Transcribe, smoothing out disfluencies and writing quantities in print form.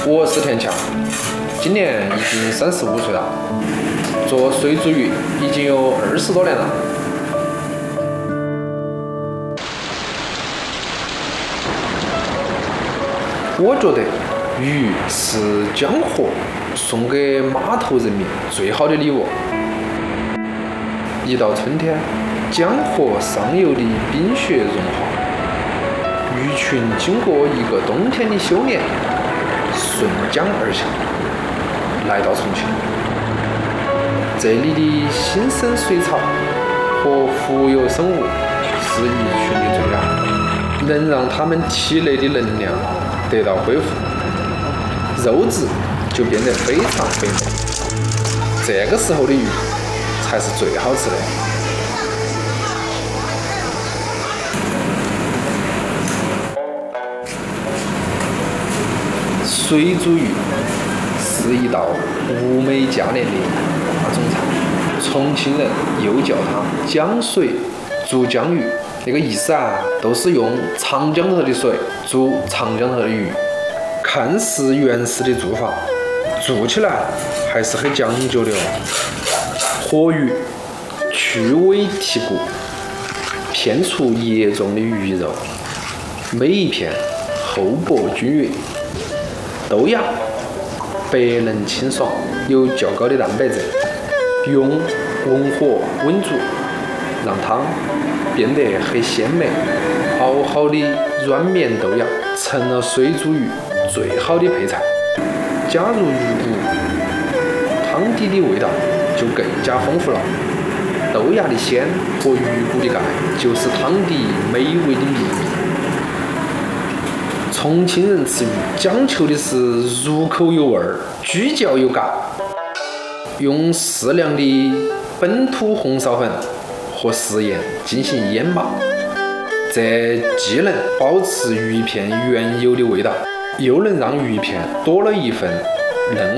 我是田强，今年已经35岁了，做水煮鱼已经有20多年了。我觉得鱼是江河送给码头人民最好的礼物。一到春天，江河上游的冰雪融化，鱼群经过一个冬天的修炼，顺江而下，来到重庆。这里的新生水草和浮游生物是鱼群的最爱，能让它们体内的能量得到恢复，肉质就变得非常肥美。这个时候的鱼才是最好吃的。水煮鱼是一道物美价廉的大众菜，重庆人又叫它江水煮江鱼。那个意思啊，都是用长江头的水煮长江头的鱼。看似原始的做法，做起来还是很讲究的哦。活鱼去尾剔骨，片出液状的鱼肉，每一片厚薄均匀。豆芽白嫩清爽，有较高的蛋白质，用文火煨煮，让汤变得很鲜美。熬好的软绵豆芽成了水煮鱼最好的配菜。加入鱼骨，汤底的味道就更加丰富了。豆芽的鲜和鱼骨的盖就是汤底美味的秘密。重庆人吃鱼讲求的是入口有味儿，咀嚼有嘎，用适量的本土红苕粉和食盐进行腌麻，这既能保持鱼片原有的味道，又能让鱼片多了一份嫩